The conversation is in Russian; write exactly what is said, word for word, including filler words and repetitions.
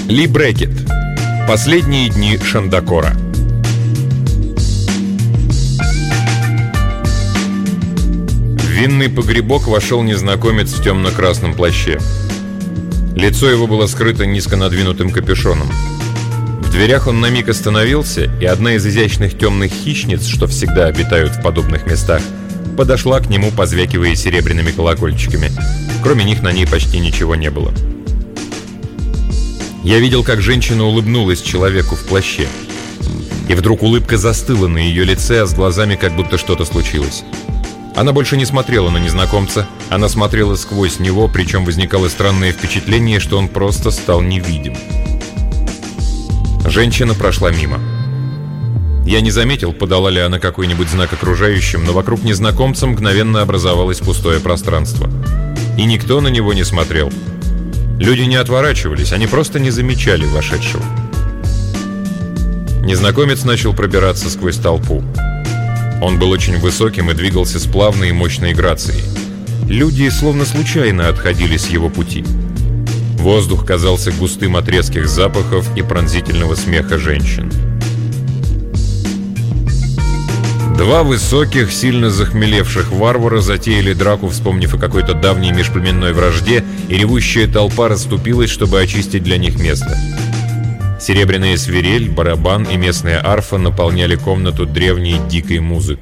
Ли Брекет. Последние дни Шандакора. В винный погребок вошел незнакомец в темно-красном плаще. Лицо его было скрыто низко надвинутым капюшоном. В дверях он на миг остановился, и одна из изящных темных хищниц, что всегда обитают в подобных местах, подошла к нему, позвякивая серебряными колокольчиками. Кроме них на ней почти ничего не было. Я видел, как женщина улыбнулась человеку в плаще. И вдруг улыбка застыла на ее лице, а с глазами как будто что-то случилось. Она больше не смотрела на незнакомца, она смотрела сквозь него, причем возникало странное впечатление, что он просто стал невидим. Женщина прошла мимо. Я не заметил, подала ли она какой-нибудь знак окружающим, но вокруг незнакомца мгновенно образовалось пустое пространство. И никто на него не смотрел. Люди не отворачивались, они просто не замечали вошедшего. Незнакомец начал пробираться сквозь толпу. Он был очень высоким и двигался с плавной и мощной грацией. Люди словно случайно отходили с его пути. Воздух казался густым от резких запахов и пронзительного смеха женщин. Два высоких, сильно захмелевших варвара затеяли драку, вспомнив о какой-то давней межплеменной вражде, и ревущая толпа расступилась, чтобы очистить для них место. Серебряная свирель, барабан и местная арфа наполняли комнату древней дикой музыкой.